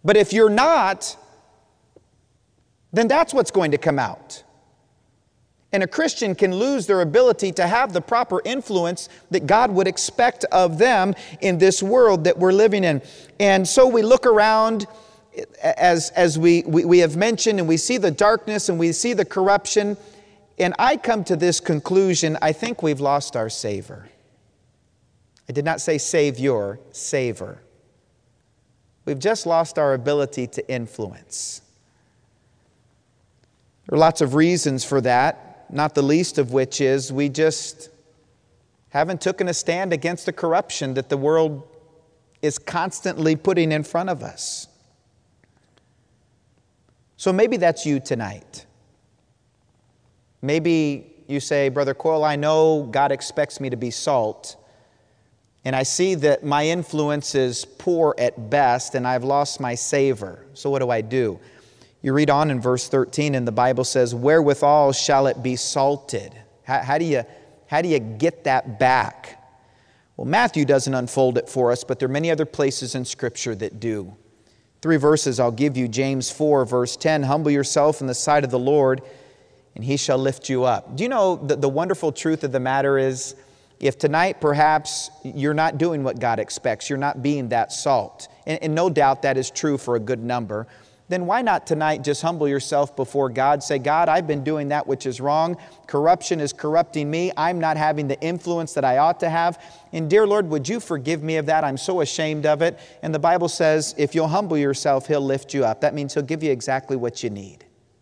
But if you're not, then that's what's going to come out. And a Christian can lose their ability to have the proper influence that God would expect of them in this world that we're living in. And so we look around, as we have mentioned, and we see the darkness and we see the corruption. And I come to this conclusion: I think we've lost our savor. I did not say savior, savor. We've just lost our ability to influence. There are lots of reasons for that, not the least of which is we just haven't taken a stand against the corruption that the world is constantly putting in front of us. So maybe that's you tonight. Maybe you say, Brother Coyle, I know God expects me to be salt, and I see that my influence is poor at best, and I've lost my savor. So what do I do? You read on in verse 13, and the Bible says, wherewithal shall it be salted? How do you get that back? Well, Matthew doesn't unfold it for us, but there are many other places in Scripture that do. 3 verses I'll give you. James 4, verse 10, humble yourself in the sight of the Lord, and He shall lift you up. Do you know that the wonderful truth of the matter is, if tonight perhaps you're not doing what God expects, you're not being that salt, and no doubt that is true for a good number, then why not tonight just humble yourself before God? Say, God, I've been doing that which is wrong. Corruption is corrupting me. I'm not having the influence that I ought to have. And dear Lord, would you forgive me of that? I'm so ashamed of it. And the Bible says, if you'll humble yourself, He'll lift you up. That means He'll give you exactly what you need.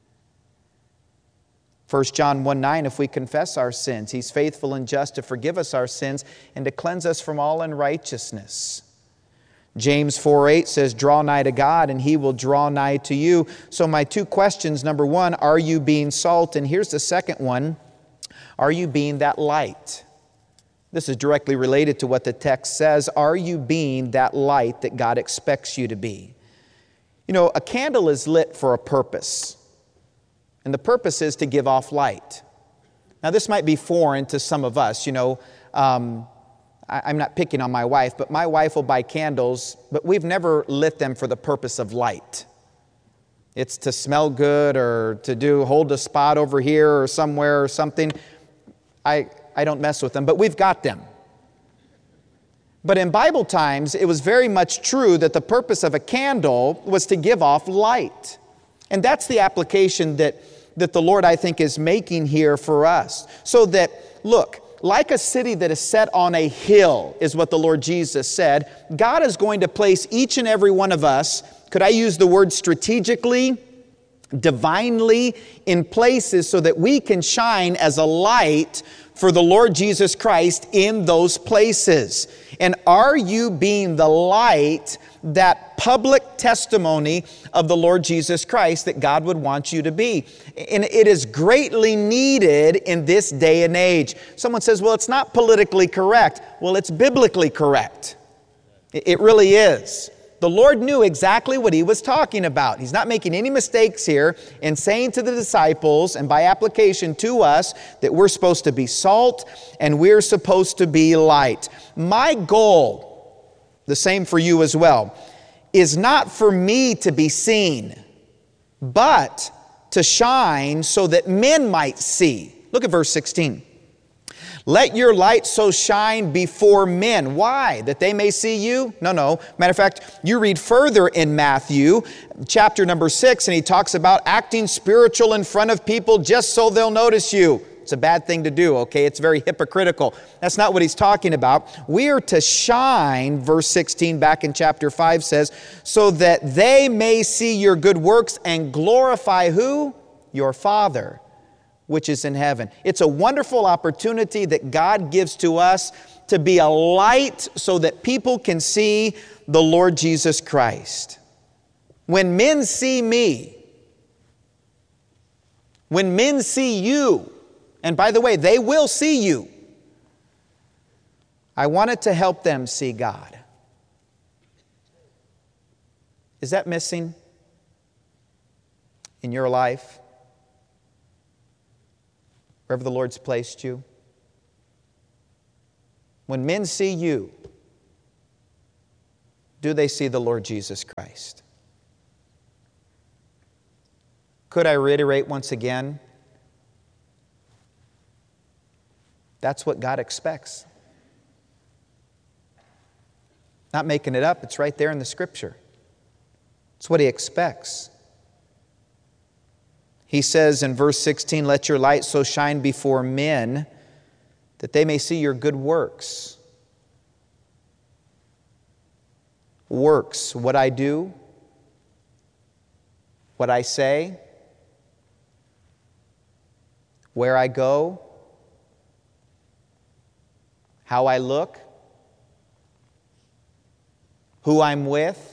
1 John 1:9, if we confess our sins, He's faithful and just to forgive us our sins and to cleanse us from all unrighteousness. James 4:8 says, draw nigh to God and He will draw nigh to you. So my two questions, number one, are you being salt? And here's the second one, are you being that light? This is directly related to what the text says. Are you being that light that God expects you to be? You know, a candle is lit for a purpose. And the purpose is to give off light. Now, this might be foreign to some of us. You know, I'm not picking on my wife, but my wife will buy candles, but we've never lit them for the purpose of light. It's to smell good or to hold a spot over here or somewhere or something. I don't mess with them, but we've got them. But in Bible times, it was very much true that the purpose of a candle was to give off light. And that's the application that the Lord, I think, is making here for us. So that, look, like a city that is set on a hill, is what the Lord Jesus said, God is going to place each and every one of us, could I use the word strategically, divinely, in places so that we can shine as a light for the Lord Jesus Christ in those places. And are you being the light, that public testimony of the Lord Jesus Christ that God would want you to be? And it is greatly needed in this day and age. Someone says, well, it's not politically correct. Well, it's biblically correct. It really is. The Lord knew exactly what He was talking about. He's not making any mistakes here in saying to the disciples, and by application to us, that we're supposed to be salt and we're supposed to be light. My goal, the same for you as well, is not for me to be seen, but to shine so that men might see. Look at verse 16. Let your light so shine before men. Why? That they may see you? No. Matter of fact, you read further in Matthew, chapter number 6, and he talks about acting spiritual in front of people just so they'll notice you. It's a bad thing to do, okay? It's very hypocritical. That's not what he's talking about. We are to shine, verse 16 back in chapter 5 says, so that they may see your good works and glorify who? Your Father, which is in heaven. It's a wonderful opportunity that God gives to us to be a light so that people can see the Lord Jesus Christ. When men see me, when men see you, and by the way, they will see you, I wanted to help them see God. Is that missing in your life? Wherever the Lord's placed you. When men see you, do they see the Lord Jesus Christ? Could I reiterate once again? That's what God expects. Not making it up, it's right there in the Scripture. It's what He expects. He says in verse 16, "Let your light so shine before men that they may see your good works." Works, what I do, what I say, where I go, how I look, who I'm with.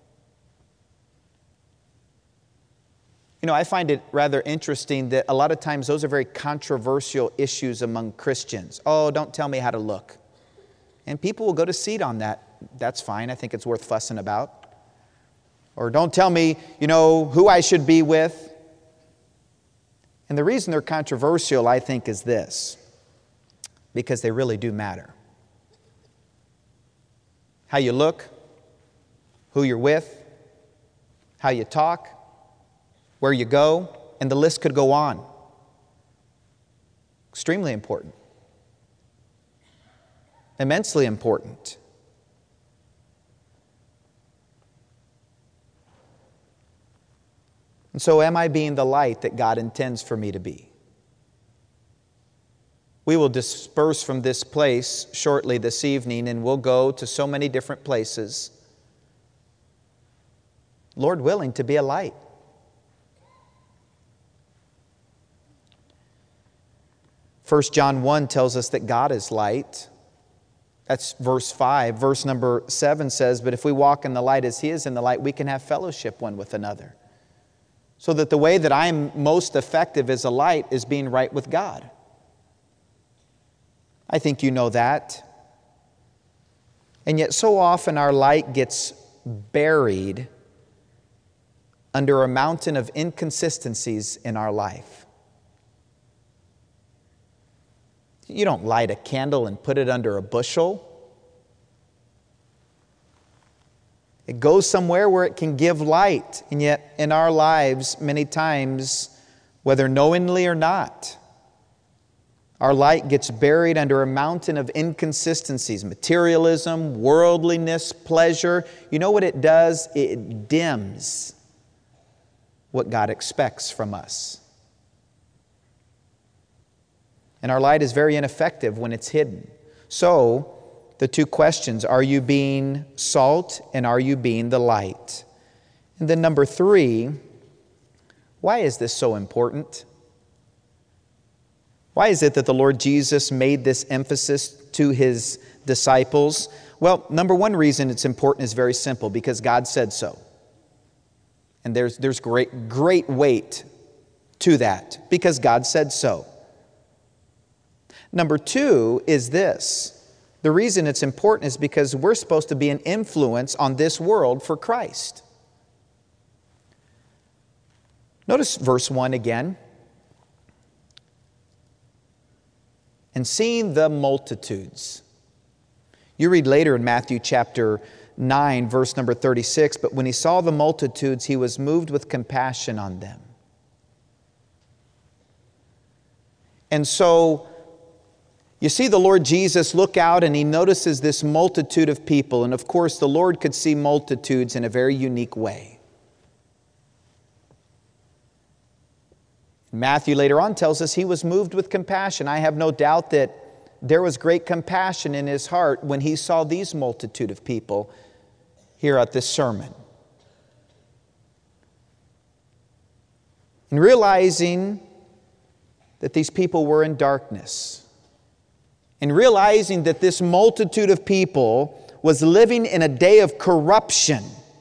You know, I find it rather interesting that a lot of times those are very controversial issues among Christians. Oh, don't tell me how to look. And people will go to seed on that. That's fine. I think it's worth fussing about. Or don't tell me, who I should be with. And the reason they're controversial, I think, is this. Because they really do matter. How you look, who you're with, how you talk, where you go, and the list could go on. Extremely important. Immensely important. And so am I being the light that God intends for me to be? We will disperse from this place shortly this evening, and we'll go to so many different places. Lord willing, to be a light. 1 John 1 tells us that God is light. That's verse 5. Verse number 7 says, "But if we walk in the light as He is in the light, we can have fellowship one with another." So that the way that I'm most effective as a light is being right with God. I think you know that. And yet so often our light gets buried under a mountain of inconsistencies in our life. You don't light a candle and put it under a bushel. It goes somewhere where it can give light. And yet in our lives, many times, whether knowingly or not, our light gets buried under a mountain of inconsistencies. Materialism, worldliness, pleasure. You know what it does? It dims what God expects from us. And our light is very ineffective when it's hidden. So, the two questions, are you being salt and are you being the light? And then number 3, why is this so important? Why is it that the Lord Jesus made this emphasis to His disciples? Well, number 1 reason it's important is very simple, because God said so. And there's great weight to that, because God said so. Number 2 is this. The reason it's important is because we're supposed to be an influence on this world for Christ. Notice verse 1 again. And seeing the multitudes. You read later in Matthew chapter 9, verse number 36, "But when He saw the multitudes, He was moved with compassion on them." And so, you see the Lord Jesus look out and He notices this multitude of people. And of course, the Lord could see multitudes in a very unique way. Matthew later on tells us He was moved with compassion. I have no doubt that there was great compassion in His heart when He saw these multitude of people here at this sermon. And realizing that these people were in darkness, and realizing that this multitude of people was living in a day of corruption,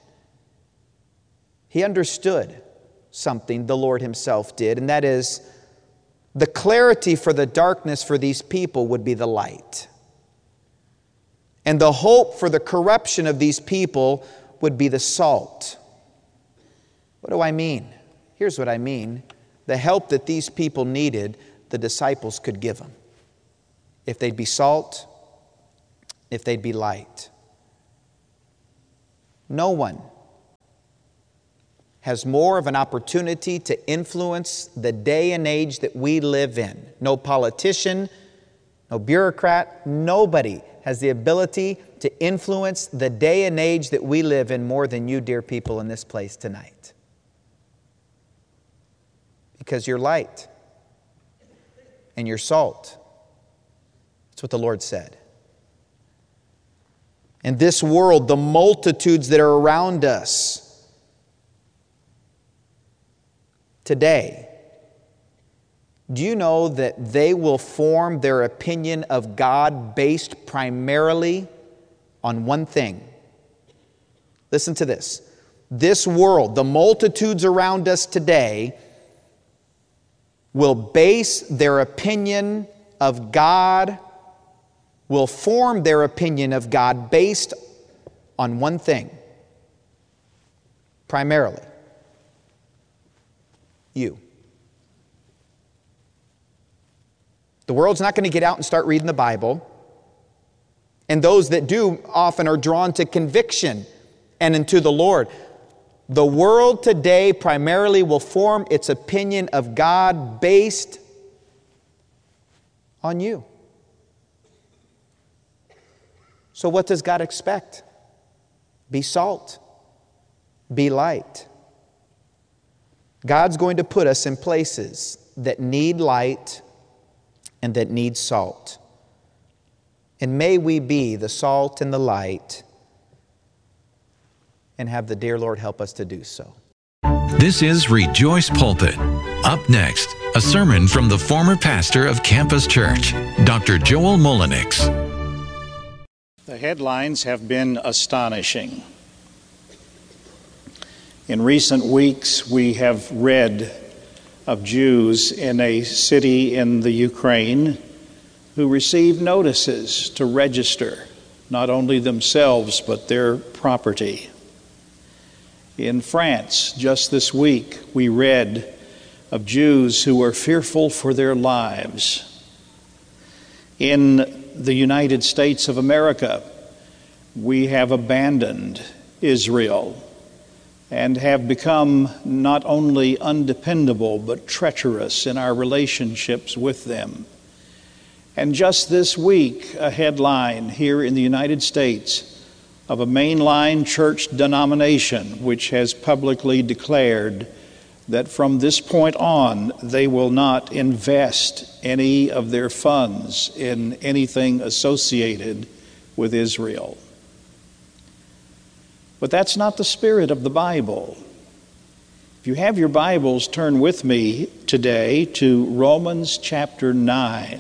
He understood something, the Lord Himself did, and that is the clarity for the darkness for these people would be the light. And the hope for the corruption of these people would be the salt. What do I mean? Here's what I mean. The help that these people needed, the disciples could give them. If they'd be salt, if they'd be light. No one has more of an opportunity to influence the day and age that we live in. No politician, no bureaucrat, nobody has the ability to influence the day and age that we live in more than you, dear people, in this place tonight. Because you're light and you're salt. That's what the Lord said. In this world, the multitudes that are around us today, do you know that they will form their opinion of God based primarily on one thing? Listen to this. This world, the multitudes around us today, will base their opinion of God, will form their opinion of God based on one thing. Primarily, you. The world's not going to get out and start reading the Bible. And those that do often are drawn to conviction and into the Lord. The world today primarily will form its opinion of God based on you. So what does God expect? Be salt. Be light. God's going to put us in places that need light and that need salt. And may we be the salt and the light, and have the dear Lord help us to do so. This is Rejoice Pulpit. Up next, a sermon from the former pastor of Campus Church, Dr. Joel Mullenix. The headlines have been astonishing. In recent weeks, we have read of Jews in a city in the Ukraine who received notices to register not only themselves but their property. In France, just this week, we read of Jews who were fearful for their lives. In the United States of America, we have abandoned Israel and have become not only undependable but treacherous in our relationships with them. And just this week, a headline here in the United States of a mainline church denomination which has publicly declared that from this point on they will not invest any of their funds in anything associated with Israel. But that's not the spirit of the Bible. If you have your Bibles, turn with me today to Romans chapter 9.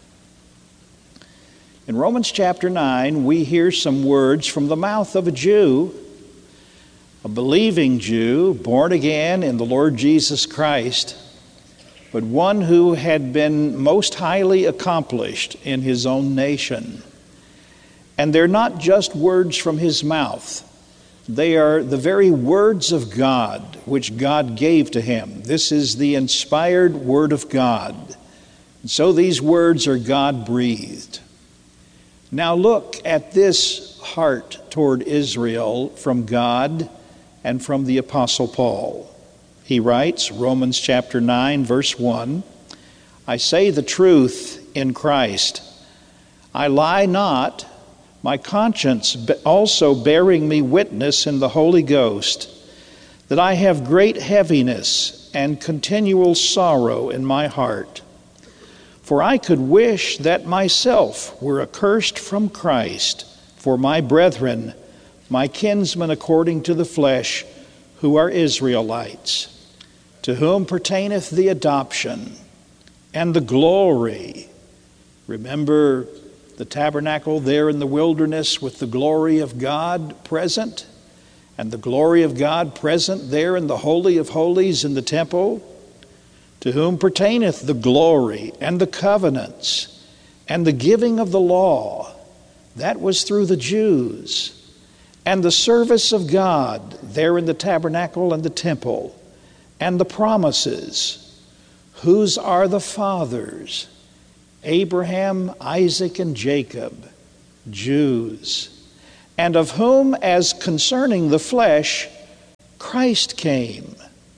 In Romans chapter 9, we hear some words from the mouth of a Jew, a believing Jew, born again in the Lord Jesus Christ, but one who had been most highly accomplished in his own nation. And they're not just words from his mouth. They are the very words of God, which God gave to him. This is the inspired Word of God. And so these words are God-breathed. Now look at this heart toward Israel from God and from the Apostle Paul. He writes, Romans chapter 9, verse 1, I say the truth in Christ. I lie not, my conscience also bearing me witness in the Holy Ghost, that I have great heaviness and continual sorrow in my heart. For I could wish that myself were accursed from Christ for my brethren, my kinsmen according to the flesh, who are Israelites, to whom pertaineth the adoption and the glory. Remember the tabernacle there in the wilderness with the glory of God present, and the glory of God present there in the Holy of Holies in the temple, to whom pertaineth the glory and the covenants and the giving of the law. That was through the Jews. And the service of God there in the tabernacle and the temple, and the promises, whose are the fathers, Abraham, Isaac, and Jacob, Jews, and of whom, as concerning the flesh, Christ came.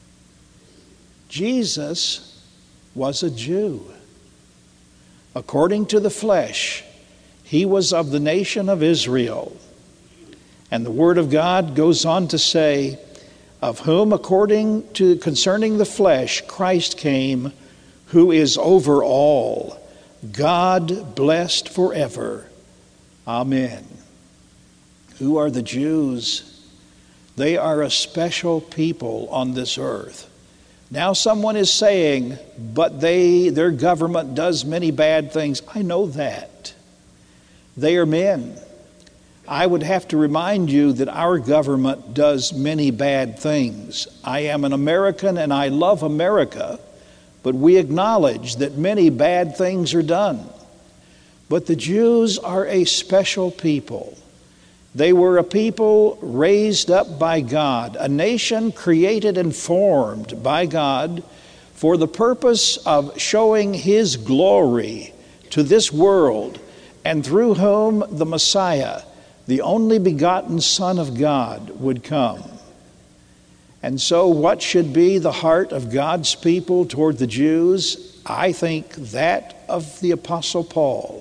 Jesus was a Jew. According to the flesh, he was of the nation of Israel. And the Word of God goes on to say, of whom concerning the flesh Christ came, who is over all, God blessed forever. Amen. Who are the Jews? They are a special people on this earth. Now someone is saying, but their government does many bad things. I know that. They are men. I would have to remind you that our government does many bad things. I am an American and I love America, but we acknowledge that many bad things are done. But the Jews are a special people. They were a people raised up by God, a nation created and formed by God for the purpose of showing His glory to this world, and through whom the Messiah, the only begotten Son of God, would come. And so what should be the heart of God's people toward the Jews? I think that of the Apostle Paul.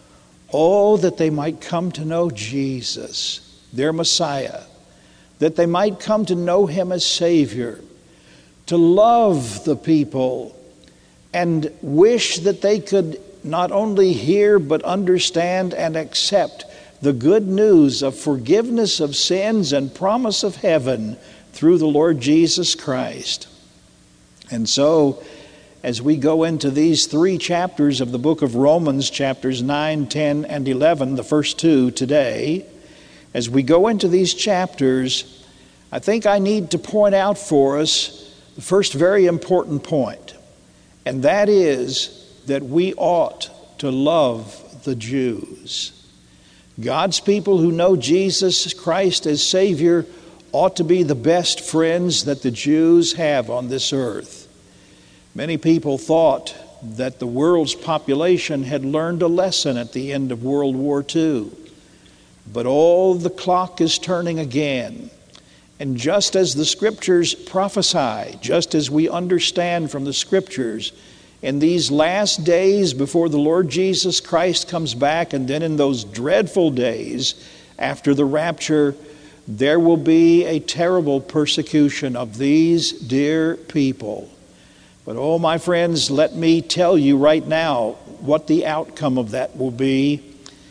Oh, that they might come to know Jesus, their Messiah, that they might come to know Him as Savior, to love the people, and wish that they could not only hear but understand and accept the good news of forgiveness of sins and promise of heaven through the Lord Jesus Christ. And so, as we go into these 3 chapters of the book of Romans, chapters 9, 10, and 11, the first 2 today, as we go into these chapters, I think I need to point out for us the first very important point, and that is that we ought to love the Jews. God's people who know Jesus Christ as Savior ought to be the best friends that the Jews have on this earth. Many people thought that the world's population had learned a lesson at the end of World War II. But the clock is turning again. And just as the Scriptures prophesy, just as we understand from the Scriptures, in these last days before the Lord Jesus Christ comes back, and then in those dreadful days after the rapture, there will be a terrible persecution of these dear people. But oh, my friends, let me tell you right now what the outcome of that will be.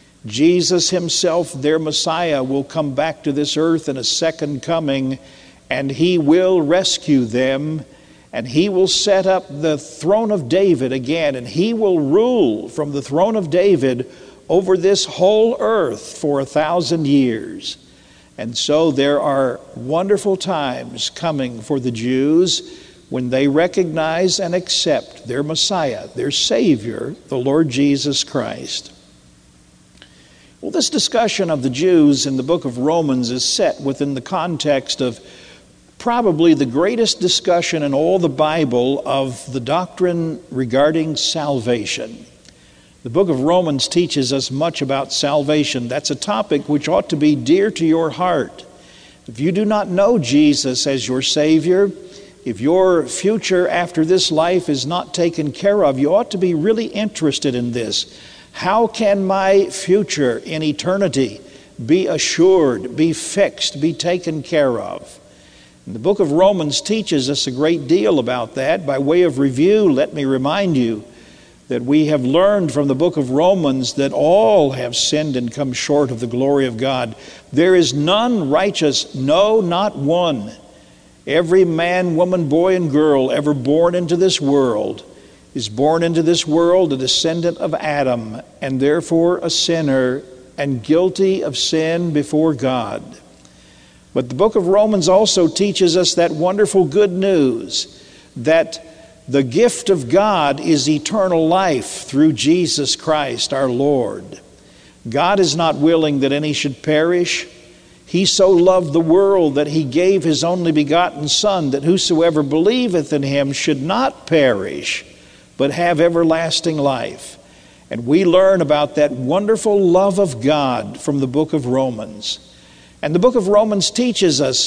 Jesus Himself, their Messiah, will come back to this earth in a second coming, and He will rescue them, and He will set up the throne of David again, and He will rule from the throne of David over this whole earth for 1,000 years. And so there are wonderful times coming for the Jews when they recognize and accept their Messiah, their Savior, the Lord Jesus Christ. Well, this discussion of the Jews in the book of Romans is set within the context of probably the greatest discussion in all the Bible of the doctrine regarding salvation. The book of Romans teaches us much about salvation. That's a topic which ought to be dear to your heart. If you do not know Jesus as your Savior, if your future after this life is not taken care of, you ought to be really interested in this. How can my future in eternity be assured, be fixed, be taken care of? And the book of Romans teaches us a great deal about that. By way of review, let me remind you that we have learned from the book of Romans that all have sinned and come short of the glory of God. There is none righteous, no, not one. Every man, woman, boy, and girl ever born into this world is born into this world a descendant of Adam, and therefore a sinner and guilty of sin before God. But the book of Romans also teaches us that wonderful good news that the gift of God is eternal life through Jesus Christ our Lord. God is not willing that any should perish. He so loved the world that He gave His only begotten Son, that whosoever believeth in Him should not perish, but have everlasting life. And we learn about that wonderful love of God from the book of Romans. And the book of Romans teaches us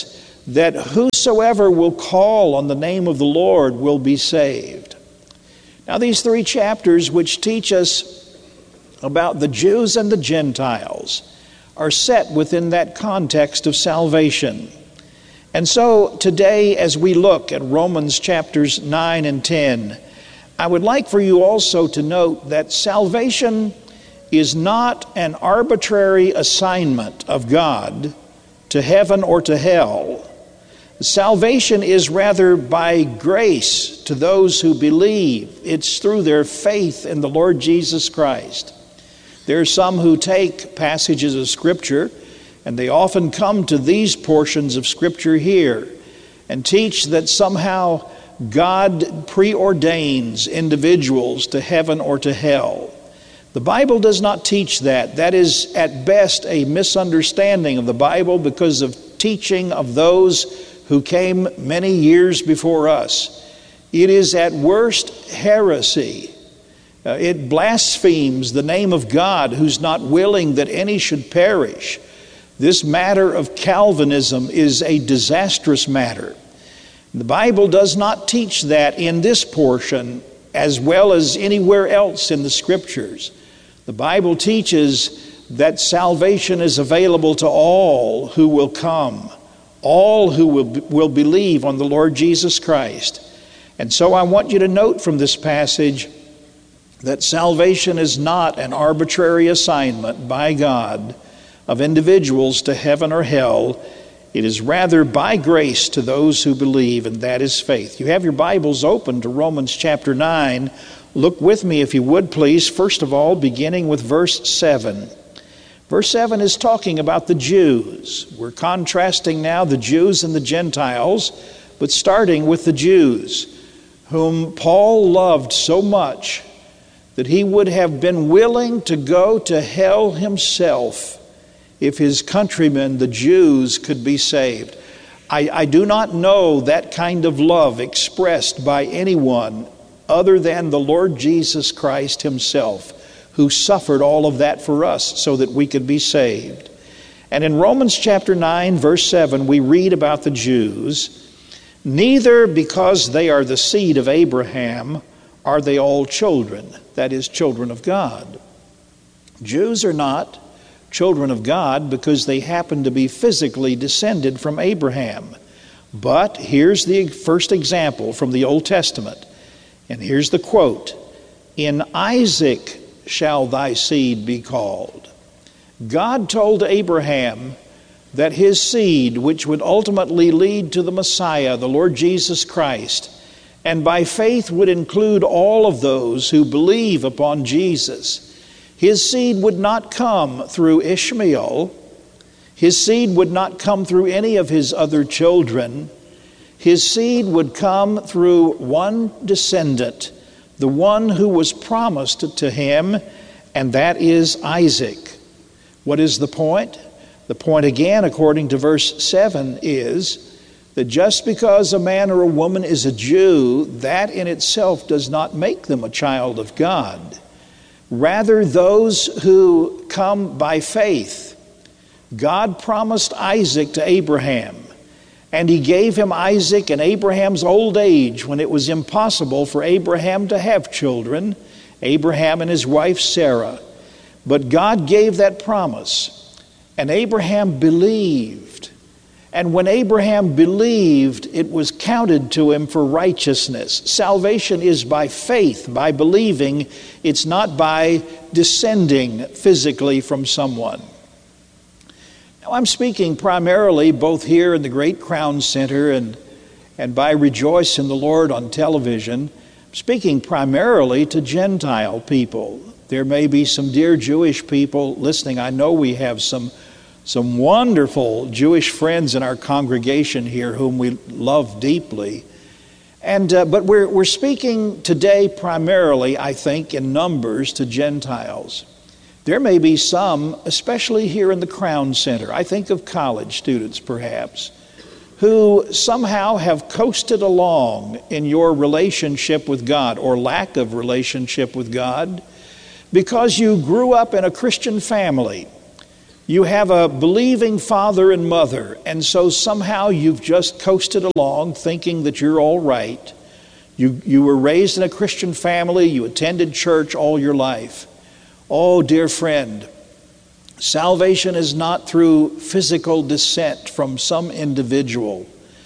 that whosoever will call on the name of the Lord will be saved. Now, these 3 chapters, which teach us about the Jews and the Gentiles, are set within that context of salvation. And so today, as we look at Romans chapters 9 and 10, I would like for you also to note that salvation is not an arbitrary assignment of God to heaven or to hell. Salvation is rather by grace to those who believe. It's through their faith in the Lord Jesus Christ. There are some who take passages of Scripture, and they often come to these portions of Scripture here and teach that somehow God preordains individuals to heaven or to hell. The Bible does not teach that. That is at best a misunderstanding of the Bible because of teaching of those who came many years before us. It is at worst heresy. It blasphemes the name of God, who's not willing that any should perish. This matter of Calvinism is a disastrous matter. The Bible does not teach that in this portion as well as anywhere else in the Scriptures. The Bible teaches that salvation is available to all who will come, all who will believe on the Lord Jesus Christ. And so I want you to note from this passage that salvation is not an arbitrary assignment by God of individuals to heaven or hell. It is rather by grace to those who believe, and that is faith. You have your Bibles open to Romans chapter 9. Look with me, if you would, please, first of all, beginning with verse 7. Verse 7 is talking about the Jews. We're contrasting now the Jews and the Gentiles, but starting with the Jews, whom Paul loved so much that he would have been willing to go to hell himself if his countrymen, the Jews, could be saved. I do not know that kind of love expressed by anyone other than the Lord Jesus Christ himself, who suffered all of that for us so that we could be saved. And in Romans chapter 9, verse 7, we read about the Jews. Neither because they are the seed of Abraham are they all children, that is, children of God. Jews are not children of God because they happen to be physically descended from Abraham. But here's the first example from the Old Testament. And here's the quote: "In Isaac shall thy seed be called." God told Abraham that his seed, which would ultimately lead to the Messiah, the Lord Jesus Christ, and by faith would include all of those who believe upon Jesus, his seed would not come through Ishmael. His seed would not come through any of his other children. His seed would come through one descendant, the one who was promised to him, and that is Isaac. What is the point? The point again, according to verse 7, is that just because a man or a woman is a Jew, that in itself does not make them a child of God. Rather, those who come by faith, God promised Isaac to Abraham, and he gave him Isaac in Abraham's old age when it was impossible for Abraham to have children, Abraham and his wife Sarah. But God gave that promise, and Abraham believed. And when Abraham believed, it was counted to him for righteousness. Salvation is by faith, by believing. It's not by descending physically from someone. Now, I'm speaking primarily both here in the Great Crown Center and by Rejoice in the Lord on television. I'm speaking primarily to Gentile people. There may be some dear Jewish people listening. I know we have some wonderful Jewish friends in our congregation here whom we love deeply. But we're speaking today primarily, I think, in numbers to Gentiles. There may be some, especially here in the Crown Center, I think of college students perhaps, who somehow have coasted along in your relationship with God or lack of relationship with God because you grew up in a Christian family. You have a believing father and mother, and so somehow you've just coasted along thinking that you're all right. You were raised in a Christian family, you attended church all your life. Oh, dear friend, salvation is not through physical descent from some individual.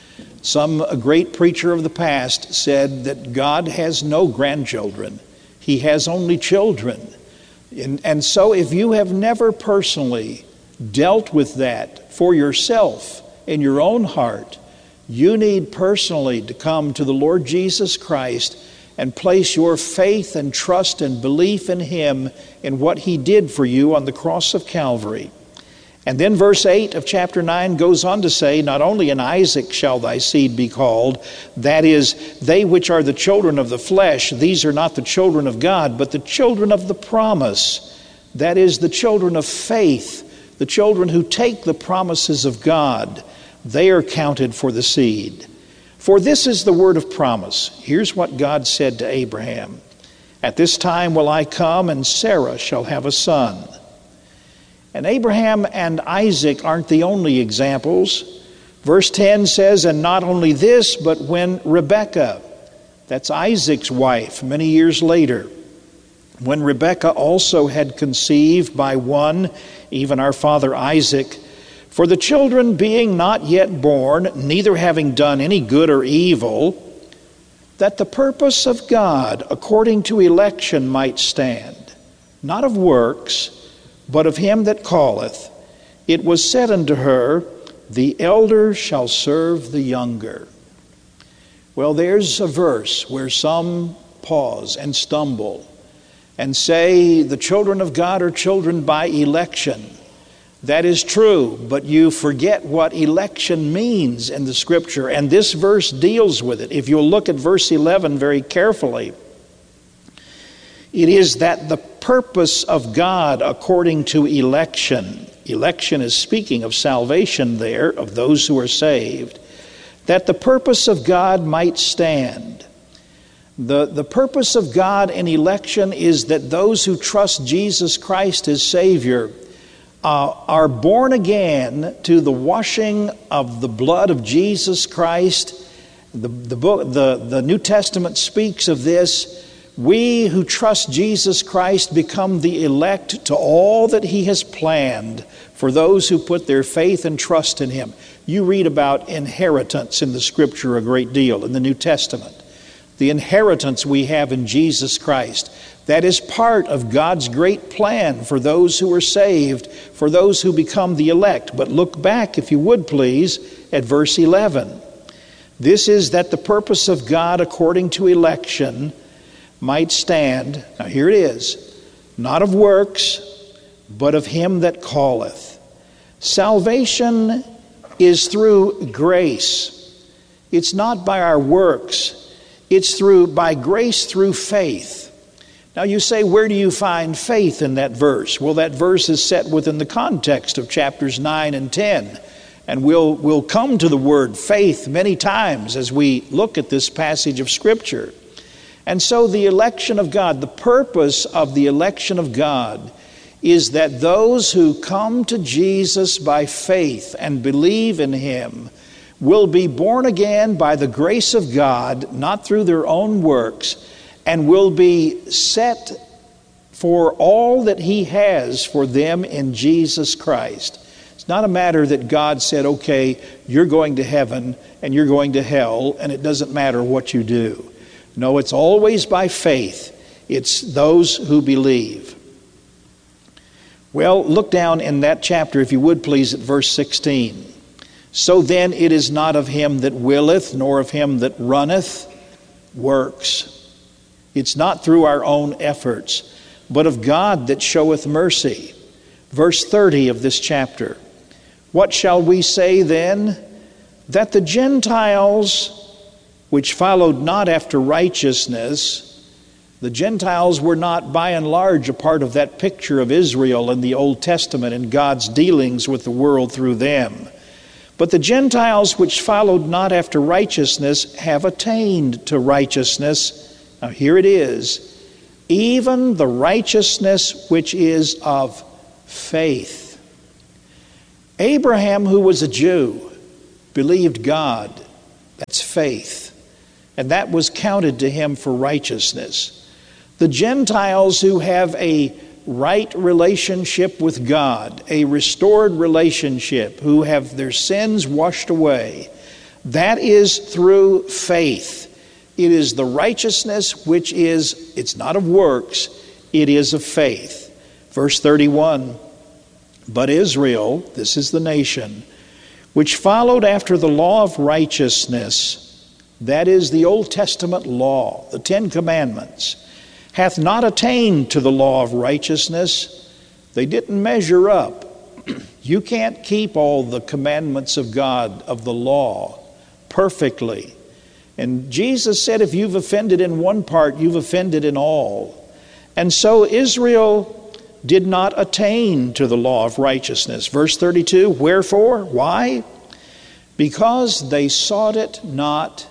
A great preacher of the past said that God has no grandchildren. He has only children. And so if you have never personally dealt with that for yourself in your own heart, you need personally to come to the Lord Jesus Christ and place your faith and trust and belief in Him, in what He did for you on the cross of Calvary. And then verse 8 of chapter 9 goes on to say, not only in Isaac shall thy seed be called, that is, they which are the children of the flesh, these are not the children of God, but the children of the promise, that is, the children of faith, the children who take the promises of God. They are counted for the seed. For this is the word of promise. Here's what God said to Abraham. At this time will I come, and Sarah shall have a son. And Abraham and Isaac aren't the only examples. Verse 10 says, and not only this, but when Rebekah, that's Isaac's wife, many years later, when Rebekah also had conceived by one, even our father Isaac, for the children being not yet born, neither having done any good or evil, that the purpose of God according to election might stand, not of works, but of him that calleth, it was said unto her, the elder shall serve the younger. Well, there's a verse where some pause and stumble and say the children of God are children by election. That is true, but you forget what election means in the Scripture, and this verse deals with it. If you'll look at verse 11 very carefully, it is that the purpose of God according to election, election is speaking of salvation there, of those who are saved, that the purpose of God might stand. The purpose of God in election is that those who trust Jesus Christ as Savior are born again to the washing of the blood of Jesus Christ. The New Testament speaks of this. We who trust Jesus Christ become the elect to all that He has planned for those who put their faith and trust in Him. You read about inheritance in the Scripture a great deal in the New Testament. The inheritance we have in Jesus Christ. That is part of God's great plan for those who are saved, for those who become the elect. But look back, if you would please, at verse 11. This is that the purpose of God according to election might stand. Now here it is. Not of works, but of him that calleth. Salvation is through grace. It's not by our works. It's by grace through faith. Now you say, where do you find faith in that verse? Well, that verse is set within the context of chapters 9 and 10. And we'll come to the word faith many times as we look at this passage of Scripture. And so the election of God, the purpose of the election of God is that those who come to Jesus by faith and believe in Him will be born again by the grace of God, not through their own works, and will be set for all that He has for them in Jesus Christ. It's not a matter that God said, okay, you're going to heaven and you're going to hell, and it doesn't matter what you do. No, it's always by faith. It's those who believe. Well, look down in that chapter, if you would please, at verse 16. So then it is not of him that willeth, nor of him that runneth, works. It's not through our own efforts, but of God that showeth mercy. Verse 30 of this chapter. What shall we say then? That the Gentiles, which followed not after righteousness, the Gentiles were not by and large a part of that picture of Israel in the Old Testament and God's dealings with the world through them. But the Gentiles which followed not after righteousness have attained to righteousness. Now here it is, even the righteousness which is of faith. Abraham, who was a Jew, believed God. That's faith. And that was counted to him for righteousness. The Gentiles who have a right relationship with God, a restored relationship, who have their sins washed away, that is through faith. It is the righteousness which is, it's not of works, it is of faith. Verse 31, but Israel, this is the nation, which followed after the law of righteousness, that is the Old Testament law, the Ten Commandments, hath not attained to the law of righteousness. They didn't measure up. You can't keep all the commandments of God, of the law, perfectly. And Jesus said, if you've offended in one part, you've offended in all. And so Israel did not attain to the law of righteousness. Verse 32, wherefore? Why? Because they sought it not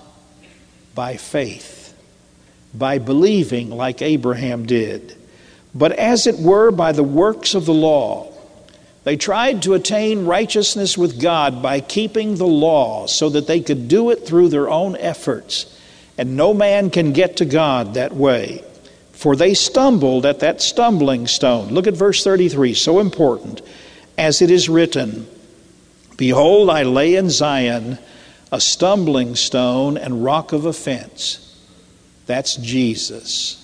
by faith, by believing like Abraham did, but as it were by the works of the law. They tried to attain righteousness with God by keeping the law so that they could do it through their own efforts. And no man can get to God that way. For they stumbled at that stumbling stone. Look at verse 33, so important. As it is written, behold, I lay in Zion a stumbling stone and rock of offense. That's Jesus.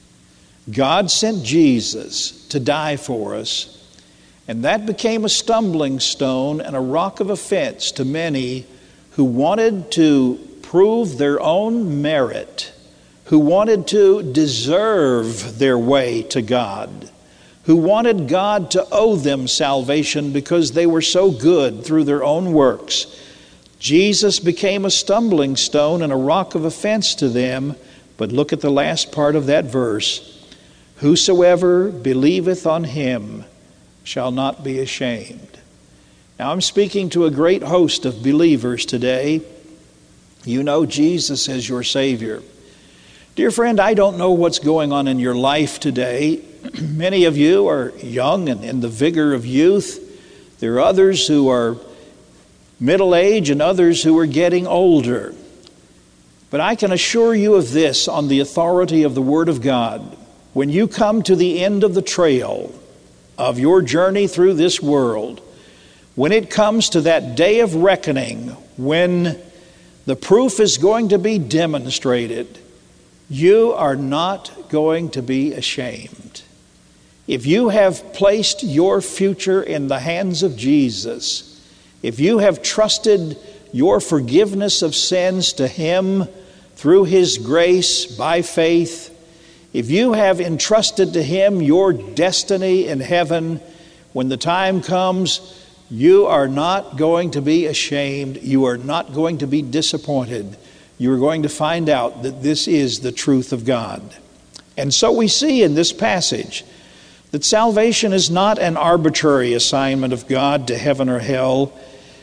God sent Jesus to die for us. And that became a stumbling stone and a rock of offense to many who wanted to prove their own merit, who wanted to deserve their way to God, who wanted God to owe them salvation because they were so good through their own works. Jesus became a stumbling stone and a rock of offense to them. But look at the last part of that verse. Whosoever believeth on him shall not be ashamed. Now I'm speaking to a great host of believers today. You know Jesus as your Savior. Dear friend, I don't know what's going on in your life today. Many of you are young and in the vigor of youth. There are others who are middle age and others who are getting older. But I can assure you of this on the authority of the Word of God. When you come to the end of the trail of your journey through this world, when it comes to that day of reckoning, when the proof is going to be demonstrated, you are not going to be ashamed. If you have placed your future in the hands of Jesus, if you have trusted your forgiveness of sins to Him through His grace by faith, if you have entrusted to Him your destiny in heaven, when the time comes, you are not going to be ashamed. You are not going to be disappointed. You are going to find out that this is the truth of God. And so we see in this passage that salvation is not an arbitrary assignment of God to heaven or hell.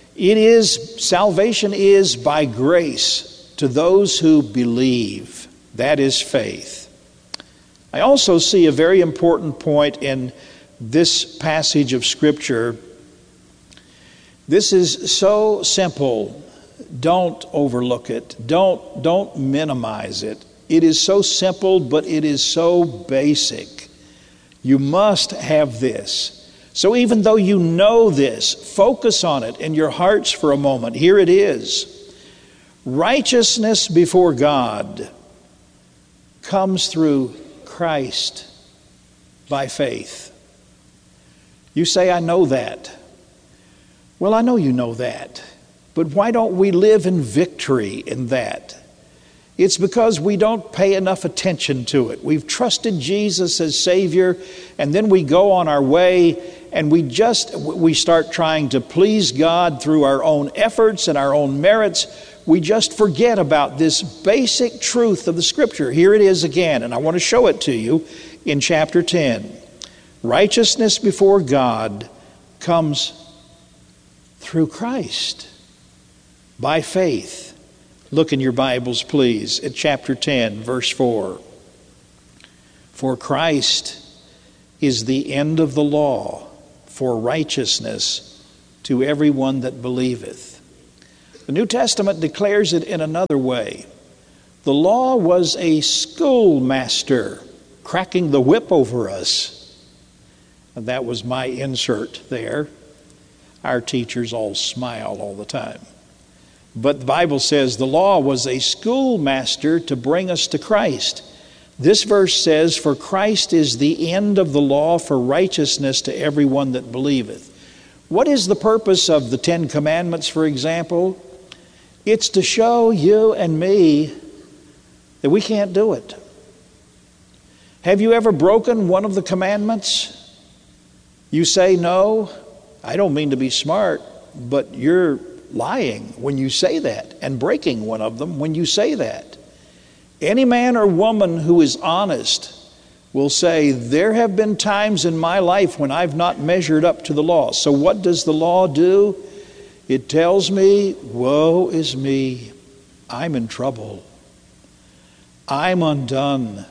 Salvation is by grace to those who believe. That is faith. I also see a very important point in this passage of Scripture. This is so simple. Don't overlook it. Don't minimize it. It is so simple, but it is so basic. You must have this. So even though you know this, focus on it in your hearts for a moment. Here it is. Righteousness before God comes through Christ by faith. You say, I know that. Well, I know you know that. But why don't we live in victory in that? It's because we don't pay enough attention to it. We've trusted Jesus as Savior, and then we go on our way and we start trying to please God through our own efforts and our own merits. We just forget about this basic truth of the Scripture. Here it is again, and I want to show it to you in chapter 10. Righteousness before God comes through Christ by faith. Look in your Bibles, please, at chapter 10, verse 4. For Christ is the end of the law for righteousness to everyone that believeth. The New Testament declares it in another way. The law was a schoolmaster cracking the whip over us. And that was my insert there. Our teachers all smile all the time. But the Bible says the law was a schoolmaster to bring us to Christ. This verse says, "For Christ is the end of the law for righteousness to everyone that believeth." What is the purpose of the Ten Commandments, for example? It's to show you and me that we can't do it. Have you ever broken one of the commandments? You say, "No, I don't mean to be smart," but you're lying when you say that, and breaking one of them when you say that. Any man or woman who is honest will say, there have been times in my life when I've not measured up to the law. So what does the law do? It tells me, woe is me. I'm in trouble. I'm undone.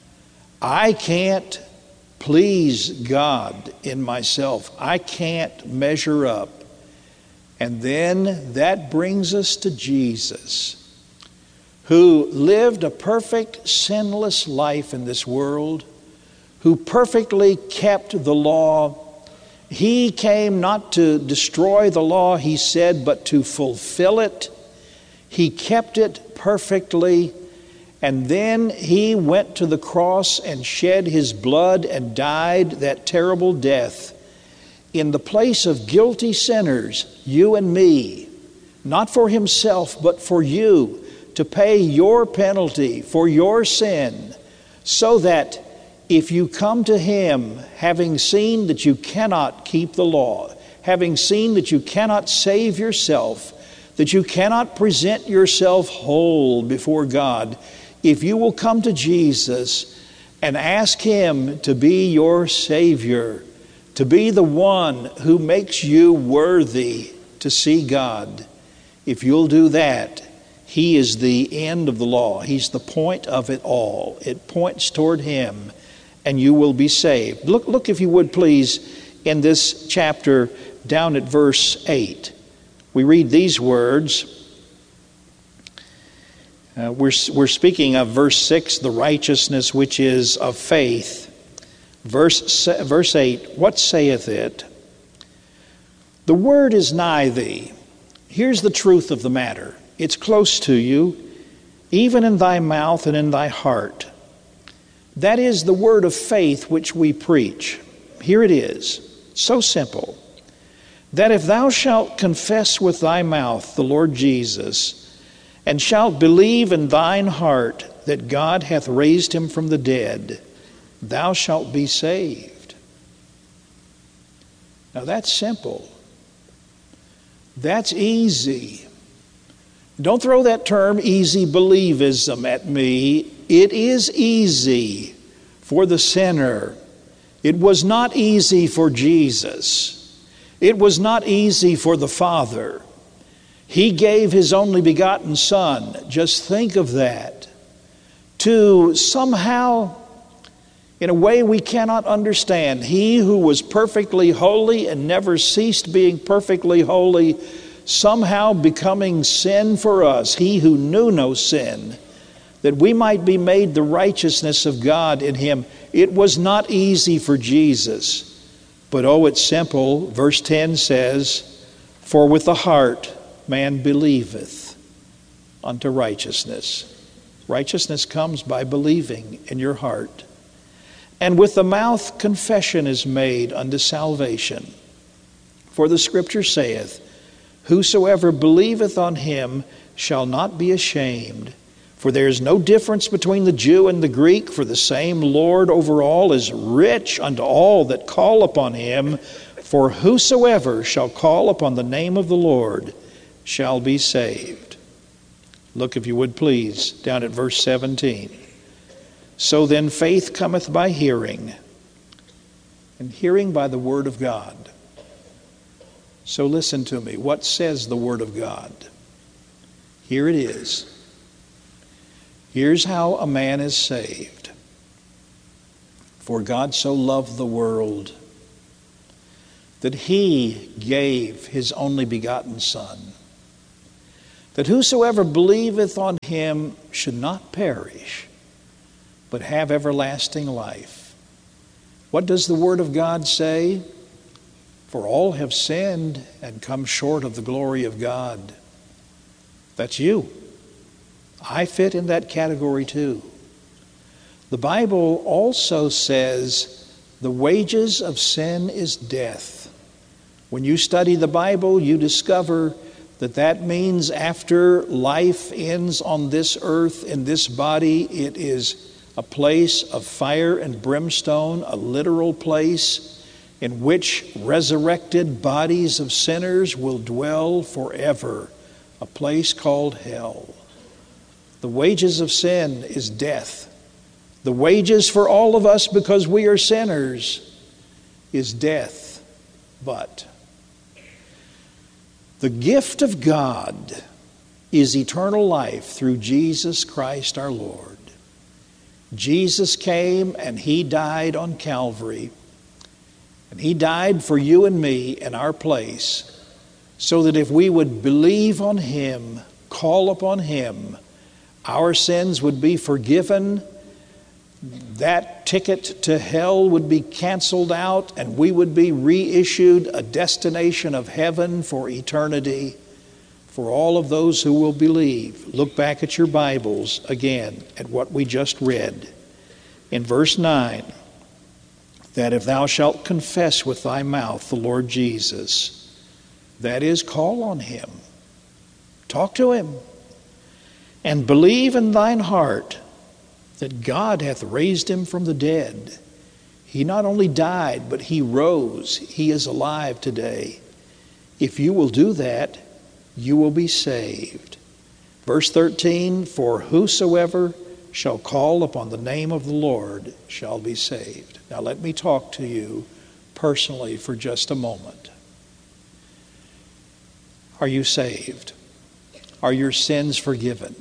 I can't please God in myself. I can't measure up. And then that brings us to Jesus, who lived a perfect, sinless life in this world, who perfectly kept the law. He came not to destroy the law, he said, but to fulfill it. He kept it perfectly. And then he went to the cross and shed his blood and died that terrible death in the place of guilty sinners, you and me, not for himself, but for you, to pay your penalty for your sin, so that if you come to him, having seen that you cannot keep the law, having seen that you cannot save yourself, that you cannot present yourself whole before God, if you will come to Jesus and ask him to be your Savior, to be the one who makes you worthy to see God, if you'll do that, he is the end of the law. He's the point of it all. It points toward him, and you will be saved. Look, if you would please, in this chapter down at verse 8. We read these words. We're speaking of verse 6, the righteousness which is of faith. Verse 8, what saith it? The word is nigh thee. Here's the truth of the matter. It's close to you, even in thy mouth and in thy heart. That is the word of faith which we preach. Here it is, so simple, that if thou shalt confess with thy mouth the Lord Jesus, and shalt believe in thine heart that God hath raised him from the dead, thou shalt be saved. Now that's simple. That's easy. Don't throw that term easy believism at me. It is easy for the sinner. It was not easy for Jesus. It was not easy for the Father. He gave his only begotten Son. Just think of that. To somehow, in a way we cannot understand, he who was perfectly holy and never ceased being perfectly holy, somehow becoming sin for us, he who knew no sin, that we might be made the righteousness of God in him. It was not easy for Jesus, but oh, it's simple. Verse 10 says, for with the heart man believeth unto righteousness. Righteousness comes by believing in your heart. And with the mouth confession is made unto salvation. For the Scripture saith, whosoever believeth on him shall not be ashamed. For there is no difference between the Jew and the Greek, for the same Lord over all is rich unto all that call upon him. For whosoever shall call upon the name of the Lord shall be saved. Look, if you would please, down at verse 17. So then faith cometh by hearing, and hearing by the word of God. So listen to me. What says the word of God? Here it is. Here's how a man is saved. For God so loved the world that He gave His only begotten Son, that whosoever believeth on Him should not perish, but have everlasting life. What does the Word of God say? For all have sinned and come short of the glory of God. That's you. I fit in that category too. The Bible also says the wages of sin is death. When you study the Bible, you discover that that means after life ends on this earth, in this body, it is a place of fire and brimstone, a literal place in which resurrected bodies of sinners will dwell forever, a place called hell. The wages of sin is death. The wages for all of us, because we are sinners, is death. But the gift of God is eternal life through Jesus Christ our Lord. Jesus came and He died on Calvary. And He died for you and me in our place, so that if we would believe on Him, call upon Him, our sins would be forgiven, that ticket to hell would be canceled out, and we would be reissued a destination of heaven for eternity for all of those who will believe. Look back at your Bibles again at what we just read. In verse 9, that if thou shalt confess with thy mouth the Lord Jesus, that is, call on Him, talk to Him, and believe in thine heart that God hath raised Him from the dead. He not only died, but He rose. He is alive today. If you will do that, you will be saved. Verse 13, for whosoever shall call upon the name of the Lord shall be saved. Now let me talk to you personally for just a moment. Are you saved? Are your sins forgiven?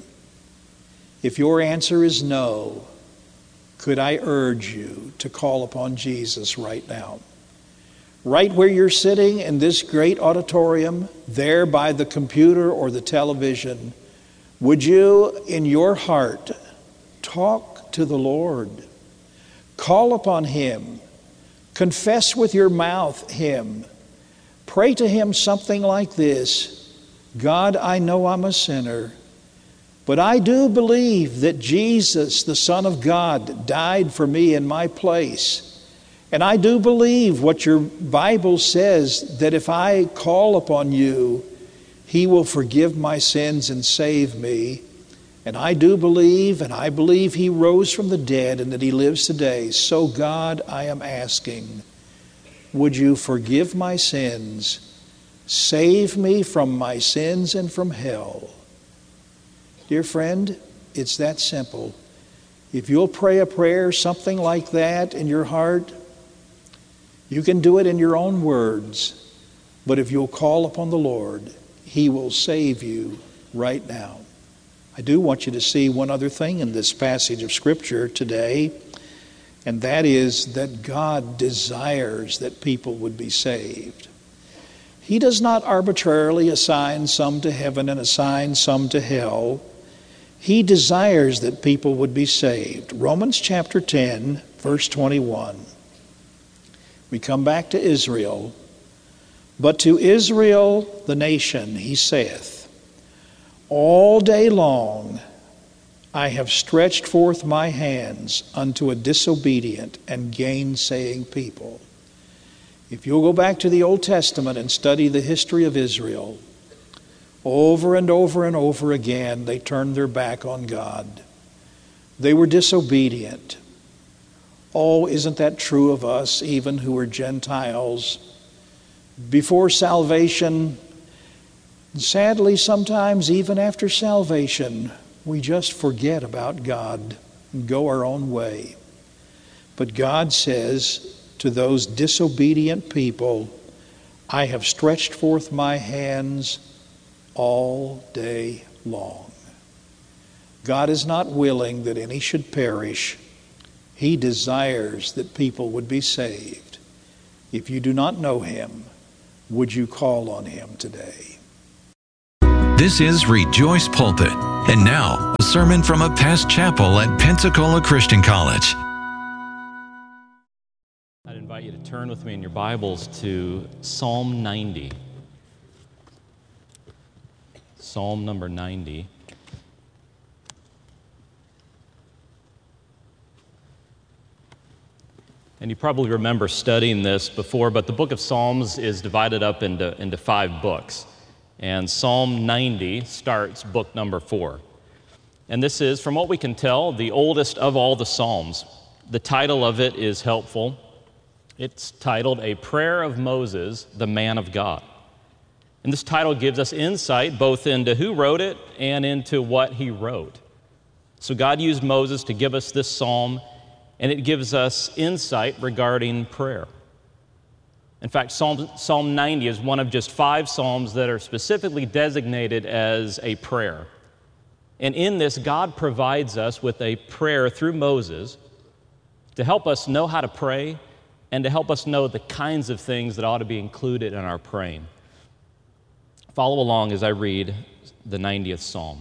If your answer is no, could I urge you to call upon Jesus right now? Right where you're sitting in this great auditorium, there by the computer or the television, would you in your heart talk to the Lord? Call upon Him. Confess with your mouth Him. Pray to Him something like this: God, I know I'm a sinner, but I do believe that Jesus, the Son of God, died for me in my place. And I do believe what your Bible says, that if I call upon you, He will forgive my sins and save me. And I do believe, and I believe He rose from the dead and that He lives today. So God, I am asking, would you forgive my sins, save me from my sins and from hell? Dear friend, it's that simple. If you'll pray a prayer, something like that in your heart, you can do it in your own words, but if you'll call upon the Lord, He will save you right now. I do want you to see one other thing in this passage of Scripture today, and that is that God desires that people would be saved. He does not arbitrarily assign some to heaven and assign some to hell. He desires that people would be saved. Romans chapter 10, verse 21. We come back to Israel. But to Israel, the nation, He saith, all day long I have stretched forth my hands unto a disobedient and gainsaying people. If you'll go back to the Old Testament and study the history of Israel, over and over and over again, they turned their back on God. They were disobedient. Oh, isn't that true of us, even who are Gentiles? Before salvation, sadly, sometimes even after salvation, we just forget about God and go our own way. But God says to those disobedient people, I have stretched forth my hands all day long. God is not willing that any should perish. He desires that people would be saved. If you do not know him, would you call on him today? This is Rejoice Pulpit. And now, a sermon from a past chapel at Pensacola Christian College. I'd invite you to turn with me in your Bibles to Psalm 90. Psalm number 90. And you probably remember studying this before, but the book of Psalms is divided up into 5 books. And Psalm 90 starts book number 4. And this is, from what we can tell, the oldest of all the Psalms. The title of it is helpful. It's titled, A Prayer of Moses, the Man of God. And this title gives us insight both into who wrote it and into what he wrote. So God used Moses to give us this psalm, and it gives us insight regarding prayer. In fact, Psalm 90 is one of just 5 psalms that are specifically designated as a prayer. And in this, God provides us with a prayer through Moses to help us know how to pray and to help us know the kinds of things that ought to be included in our praying. Follow along as I read the 90th Psalm.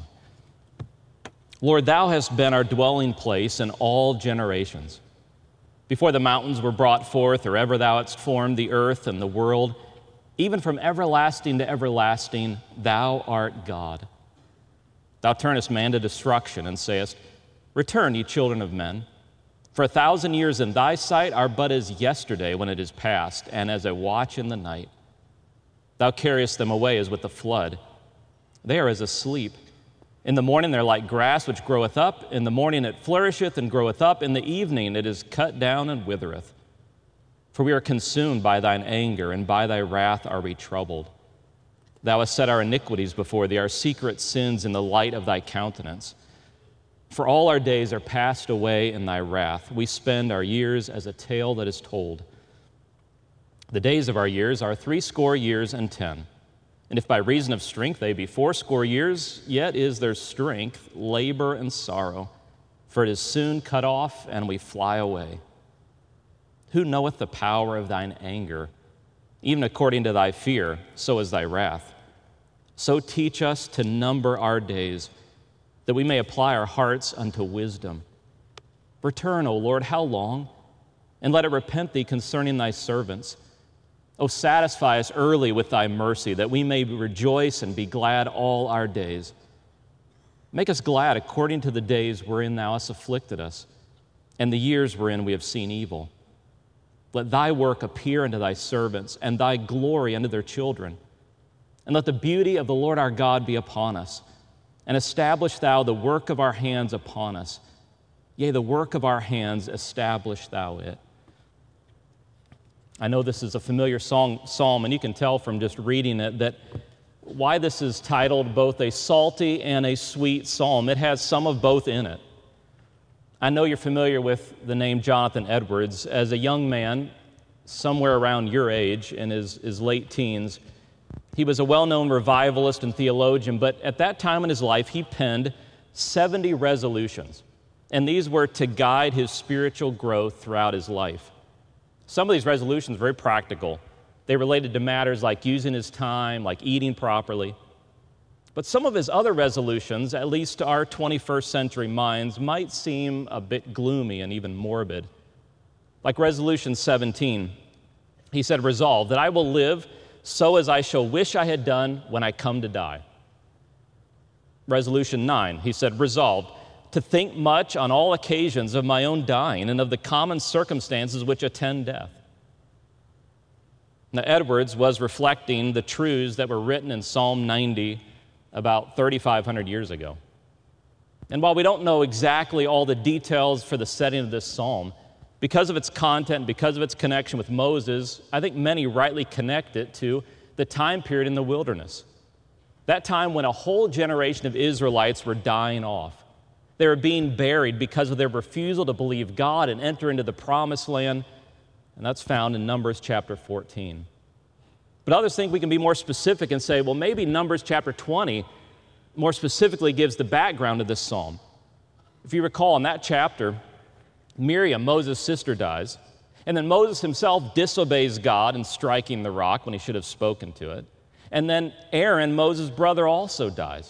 Lord, thou hast been our dwelling place in all generations. Before the mountains were brought forth, or ever thou hadst formed the earth and the world, even from everlasting to everlasting, thou art God. Thou turnest man to destruction, and sayest, Return, ye children of men. For 1,000 years in thy sight are but as yesterday when it is past, and as a watch in the night. Thou carriest them away as with the flood. They are as asleep. In the morning they're like grass which groweth up. In the morning it flourisheth and groweth up. In the evening it is cut down and withereth. For we are consumed by thine anger, and by thy wrath are we troubled. Thou hast set our iniquities before thee, our secret sins in the light of thy countenance. For all our days are passed away in thy wrath. We spend our years as a tale that is told. The days of our years are 80 years and 10. And if by reason of strength they be 80 years, yet is their strength labor and sorrow, for it is soon cut off, and we fly away. Who knoweth the power of thine anger? Even according to thy fear, so is thy wrath. So teach us to number our days, that we may apply our hearts unto wisdom. Return, O Lord, how long? And let it repent thee concerning thy servants. O satisfy us early with thy mercy, that we may rejoice and be glad all our days. Make us glad according to the days wherein thou hast afflicted us, and the years wherein we have seen evil. Let thy work appear unto thy servants, and thy glory unto their children. And let the beauty of the Lord our God be upon us, and establish thou the work of our hands upon us. Yea, the work of our hands establish thou it. I know this is a familiar psalm, and you can tell from just reading it that why this is titled both a salty and a sweet psalm. It has some of both in it. I know you're familiar with the name Jonathan Edwards. As a young man, somewhere around your age, in his late teens, he was a well-known revivalist and theologian, but at that time in his life, he penned 70 resolutions, and these were to guide his spiritual growth throughout his life. Some of these resolutions were very practical. They related to matters like using his time, like eating properly. But some of his other resolutions, at least to our 21st century minds, might seem a bit gloomy and even morbid. Like Resolution 17, he said, Resolve that I will live so as I shall wish I had done when I come to die. Resolution 9, he said, Resolved to think much on all occasions of my own dying and of the common circumstances which attend death. Now, Edwards was reflecting the truths that were written in Psalm 90 about 3,500 years ago. And while we don't know exactly all the details for the setting of this psalm, because of its content, because of its connection with Moses, I think many rightly connect it to the time period in the wilderness. That time when a whole generation of Israelites were dying off. They were being buried because of their refusal to believe God and enter into the promised land, and that's found in Numbers chapter 14. But others think we can be more specific and say, well, maybe Numbers chapter 20 more specifically gives the background of this psalm. If you recall, in that chapter, Miriam, Moses' sister, dies, And then Moses himself disobeys God in striking the rock when he should have spoken to it. And then Aaron, Moses' brother, also dies.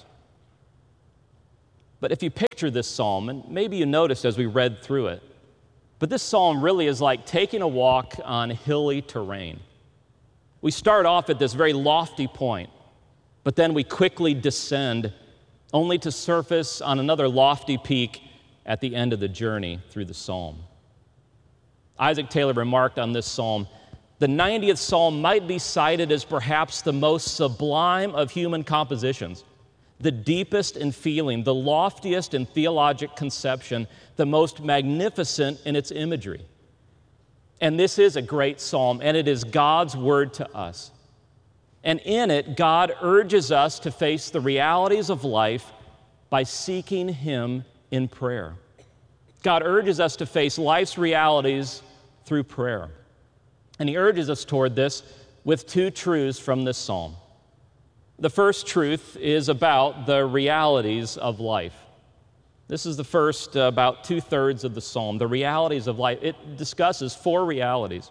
But if you picture this psalm, and maybe you noticed as we read through it, but this psalm really is like taking a walk on hilly terrain. We start off at this very lofty point, but then we quickly descend only to surface on another lofty peak at the end of the journey through the psalm. Isaac Taylor remarked on this psalm, the 90th psalm might be cited as perhaps the most sublime of human compositions, the deepest in feeling, the loftiest in theologic conception, the most magnificent in its imagery. And this is a great psalm, and it is God's word to us. And in it, God urges us to face the realities of life by seeking Him in prayer. God urges us to face life's realities through prayer. And He urges us toward this with two truths from this psalm. The first truth is about the realities of life. This is the first about 2/3 of the psalm, the realities of life. It discusses four realities.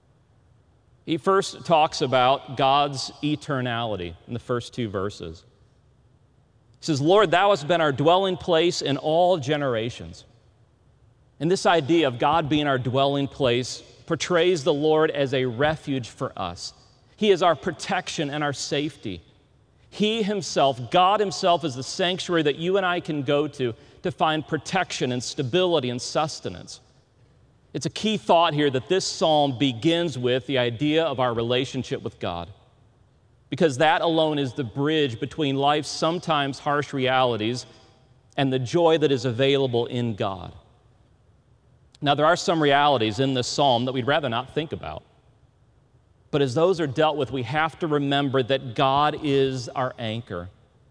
He first talks about God's eternality in the first two verses. He says, Lord, thou hast been our dwelling place in all generations. And this idea of God being our dwelling place portrays the Lord as a refuge for us. He is our protection and our safety. He Himself, God Himself, is the sanctuary that you and I can go to find protection and stability and sustenance. It's a key thought here that this psalm begins with the idea of our relationship with God, because that alone is the bridge between life's sometimes harsh realities and the joy that is available in God. Now, there are some realities in this psalm that we'd rather not think about. But as those are dealt with, we have to remember that God is our anchor.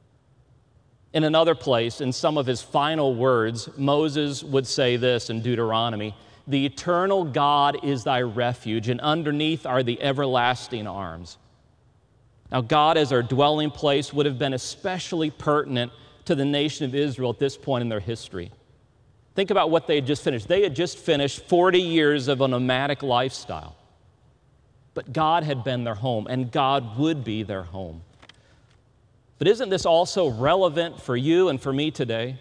In another place, in some of his final words, Moses would say this in Deuteronomy, the eternal God is thy refuge, and underneath are the everlasting arms. Now, God as our dwelling place would have been especially pertinent to the nation of Israel at this point in their history. Think about what they had just finished. They had just finished 40 years of a nomadic lifestyle. But God had been their home, and God would be their home. But isn't this also relevant for you and for me today?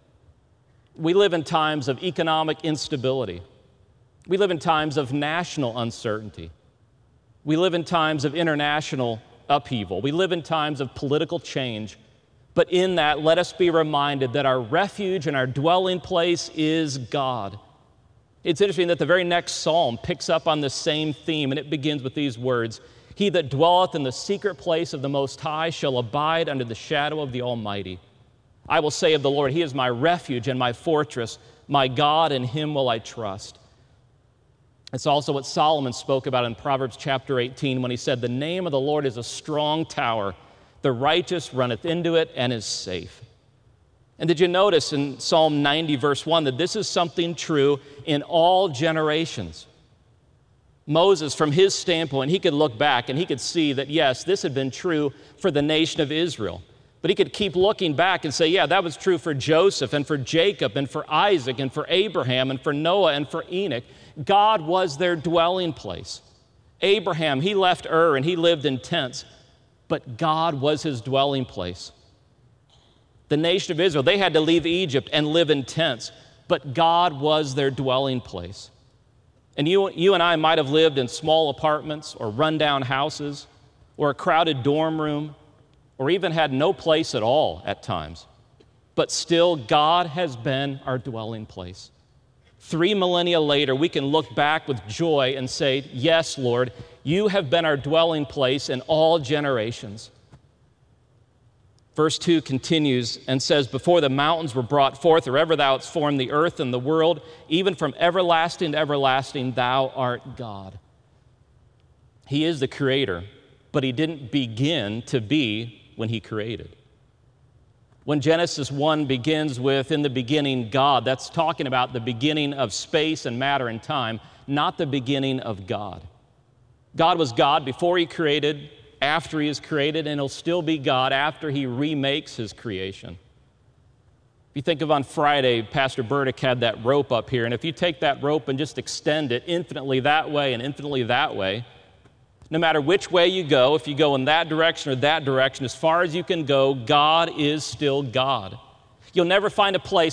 We live in times of economic instability. We live in times of national uncertainty. We live in times of international upheaval. We live in times of political change. But in that, let us be reminded that our refuge and our dwelling place is God. It's interesting that the very next psalm picks up on the same theme, and it begins with these words, He that dwelleth in the secret place of the Most High shall abide under the shadow of the Almighty. I will say of the Lord, He is my refuge and my fortress, my God, in Him will I trust. It's also what Solomon spoke about in Proverbs chapter 18 when he said, the name of the Lord is a strong tower. The righteous runneth into it and is safe. And did you notice in Psalm 90, verse 1, that this is something true in all generations? Moses, from his standpoint, he could look back and he could see that, yes, this had been true for the nation of Israel. But he could keep looking back and say, yeah, that was true for Joseph and for Jacob and for Isaac and for Abraham and for Noah and for Enoch. God was their dwelling place. Abraham, he left Ur and he lived in tents, but God was his dwelling place. The nation of Israel, they had to leave Egypt and live in tents, but God was their dwelling place. And you and I might have lived in small apartments or rundown houses or a crowded dorm room or even had no place at all at times. But still, God has been our dwelling place. 3 millennia later, we can look back with joy and say, yes, Lord, you have been our dwelling place in all generations. Verse 2 continues and says, before the mountains were brought forth, or ever thou hadst formed the earth and the world, even from everlasting to everlasting, thou art God. He is the creator, but he didn't begin to be when he created. When Genesis 1 begins with, in the beginning, God, that's talking about the beginning of space and matter and time, not the beginning of God. God was God before he created, after he is created, and he'll still be God after he remakes his creation. If you think of on Friday, Pastor Burdick had that rope up here, and if you take that rope and just extend it infinitely that way and infinitely that way, no matter which way you go, if you go in that direction or that direction, as far as you can go, God is still God. You'll never find a place